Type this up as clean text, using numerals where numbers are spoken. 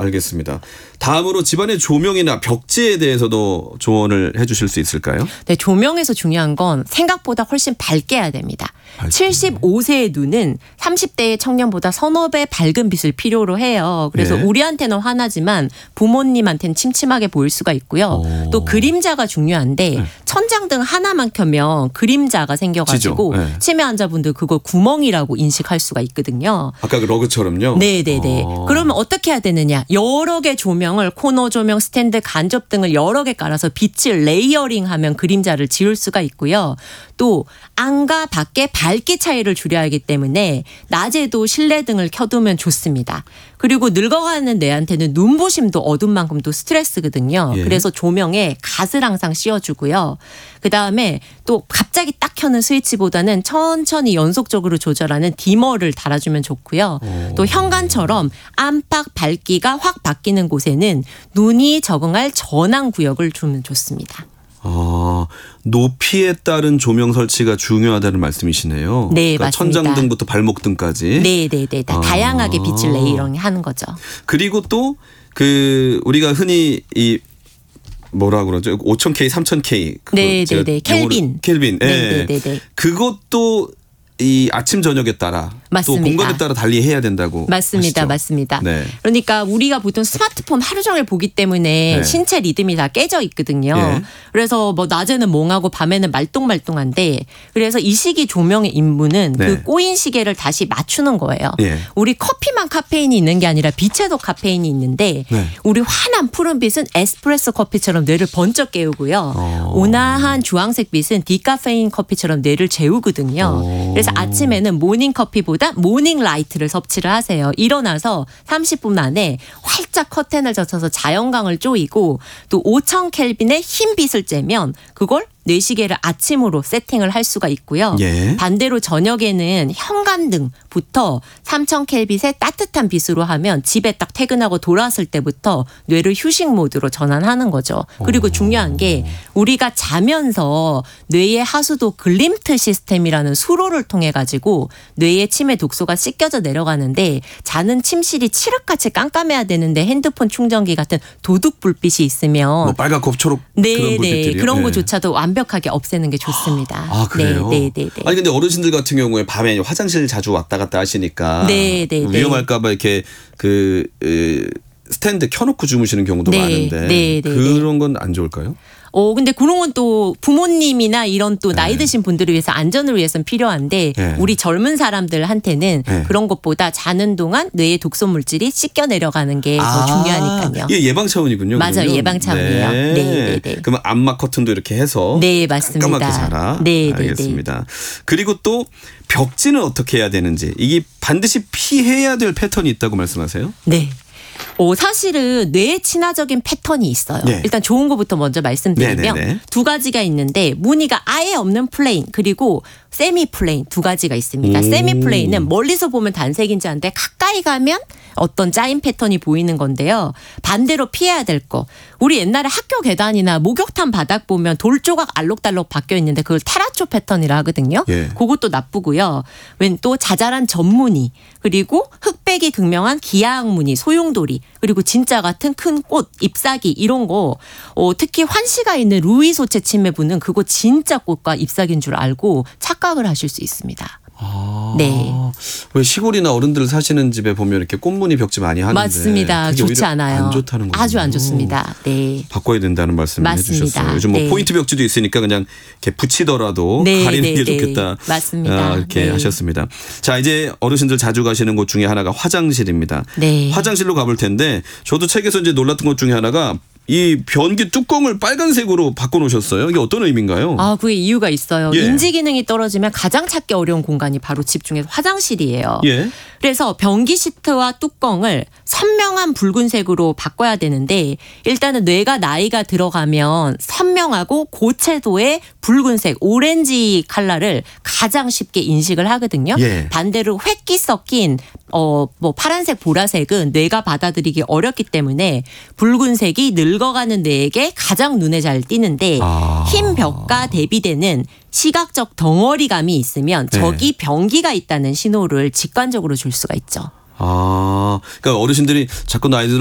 알겠습니다. 다음으로 집안의 조명이나 벽지에 대해서도 조언을 해 주실 수 있을까요? 네, 조명에서 중요한 건 생각보다 훨씬 밝게 해야 됩니다. 75세의 눈은 30대의 청년보다 서너 배 밝은 빛을 필요로 해요. 그래서 예. 우리한테는 환하지만 부모님한테는 침침하게 보일 수가 있고요. 또 그림자가 중요한데 천장등 하나만 켜면 그림자가 생겨가지고 네. 치매 환자분들 그걸 구멍이라고 인식할 수가 있거든요. 아까 그 러그처럼요? 네네네. 그러면 어떻게 해야 되느냐. 여러 개 조명을 코너 조명, 스탠드, 간접 등을 여러 개 깔아서 빛을 레이어링하면 그림자를 지울 수가 있고요. 또 안과 밖의 밝기 차이를 줄여야 하기 때문에 낮에도 실내 등을 켜두면 좋습니다. 그리고 늙어가는 뇌한테는 눈부심도 어둠만큼도 스트레스거든요. 예. 그래서 조명에 갓을 항상 씌워주고요. 그다음에 또 갑자기 딱 켜는 스위치보다는 천천히 연속적으로 조절하는 디머를 달아주면 좋고요. 또 현관처럼 안팎 밝기가 확 바뀌는 곳에는 눈이 적응할 전환 구역을 주면 좋습니다. 높이에 따른 조명 설치가 중요하다는 말씀이시네요. 네, 그러니까 맞습니다. 천장등부터 발목등까지. 네네네. 다양하게 빛을 레이어링 하는 거죠. 그리고 또 우리가 흔히 이 뭐라 그러죠? 5000K, 3000K. 네네네. 켈빈. 켈빈. 예. 네네네. 그것도 이 아침 저녁에 따라 맞습니다. 또 공간에 따라 달리 해야 된다고 맞습니다. 하시죠? 맞습니다. 네. 그러니까 우리가 보통 스마트폰 하루 종일 보기 때문에 네. 신체 리듬이 다 깨져 있거든요. 예. 그래서 뭐 낮에는 멍하고 밤에는 말똥말똥한데 그래서 이 시기 조명의 임무는 네. 그 꼬인 시계를 다시 맞추는 거예요. 예. 우리 커피만 카페인이 있는 게 아니라 빛에도 카페인이 있는데 네. 우리 환한 푸른빛은 에스프레소 커피처럼 뇌를 번쩍 깨우고요. 온화한 주황색 빛은 디카페인 커피처럼 뇌를 재우거든요. 그래서 아침에는 모닝 커피보다 모닝 라이트를 섭취를 하세요. 일어나서 30분 안에 활짝 커튼을 젖혀서 자연광을 쪼이고 또 5000 켈빈의 흰 빛을 쬐면 그걸 뇌시계를 아침으로 세팅을 할 수가 있고요. 예. 반대로 저녁에는 현관등부터 3000 켈빈의 따뜻한 빛으로 하면 집에 딱 퇴근하고 돌아왔을 때부터 뇌를 휴식 모드로 전환하는 거죠. 그리고 중요한 게 우리가 자면서 뇌의 하수도 글림트 시스템이라는 수로를 통해 가지고 뇌의 침의 독소가 씻겨져 내려가는데 자는 침실이 칠흑같이 깜깜해야 되는데 핸드폰 충전기 같은 도둑 불빛이 있으면 뭐 빨갛고 초록 그런 불빛들이요. 그런 네. 거조차도 완벽하게 없애는 게 좋습니다. 아, 그래요? 네. 아니 근데 어르신들 같은 경우에 밤에 화장실 자주 왔다 갔다 하시니까 네. 위험할까 봐 이렇게 스탠드 켜놓고 주무시는 경우도 많은데 네. 그런 건 안 좋을까요? 근데 그런 건 또 부모님이나 이런 또 나이 드신 분들을 위해서 안전을 위해서는 필요한데 네. 우리 젊은 사람들한테는 네. 그런 것보다 자는 동안 뇌의 독소 물질이 씻겨 내려가는 게 더 중요하니까요. 이게 예방 차원이군요. 맞아요. 그러면? 예방 차원이에요. 네. 그러면 안마 커튼도 이렇게 해서 네, 맞습니다. 깜깜하게 자라. 네. 알겠습니다. 그리고 또 벽지는 어떻게 해야 되는지 이게 반드시 피해야 될 패턴이 있다고 말씀하세요? 네. 사실은 뇌에 친화적인 패턴이 있어요. 네. 일단 좋은 것부터 먼저 말씀드리면 네네네. 두 가지가 있는데 무늬가 아예 없는 플레인 그리고 세미 플레인 두 가지가 있습니다. 세미 플레인은 멀리서 보면 단색인지 아는데 가까이 가면 어떤 짜임 패턴이 보이는 건데요. 반대로 피해야 될 거. 우리 옛날에 학교 계단이나 목욕탕 바닥 보면 돌 조각 알록달록 박혀 있는데 그걸 테라초 패턴이라 하거든요. 예. 그것도 나쁘고요. 웬 또 자잘한 전무늬 그리고 흑백이 극명한 기하학무늬 소용돌이 그리고 진짜 같은 큰 꽃 잎사귀 이런 거 특히 환시가 있는 루이소체 침매부는 그거 진짜 꽃과 잎사귀인 줄 알고 착각을 하실 수 있습니다. 네. 왜 시골이나 어른들 사시는 집에 보면 이렇게 꽃무늬 벽지 많이 하는데 맞습니다. 그게 좋지 오히려 않아요. 안 좋다는 거죠. 아주 안 좋습니다. 네. 바꿔야 된다는 말씀을 맞습니다. 해주셨어요. 요즘 뭐 네. 포인트 벽지도 있으니까 그냥 이렇게 붙이더라도 네, 가리는 게 네, 네. 좋겠다. 맞습니다. 이렇게 네. 하셨습니다. 자, 이제 어르신들 자주 가시는 곳 중에 하나가 화장실입니다. 네. 화장실로 가볼 텐데 저도 책에서 이제 놀랐던 것 중에 하나가 이 변기 뚜껑을 빨간색으로 바꿔놓으셨어요. 이게 어떤 의미인가요? 그게 이유가 있어요. 예. 인지 기능이 떨어지면 가장 찾기 어려운 공간이 바로 집 중에서 화장실이에요. 예. 그래서 변기 시트와 뚜껑을 선명한 붉은색으로 바꿔야 되는데 일단은 뇌가 나이가 들어가면 선명하고 고채도의 붉은색, 오렌지 컬러를 가장 쉽게 인식을 하거든요. 예. 반대로 획기 섞인 뭐 파란색, 보라색은 뇌가 받아들이기 어렵기 때문에 붉은색이 늙어가는 뇌에게 가장 눈에 잘 띄는데 흰 벽과 대비되는 시각적 덩어리감이 있으면 네. 저기 변기가 있다는 신호를 직관적으로 줄 수가 있죠. 그러니까 어르신들이 자꾸 나이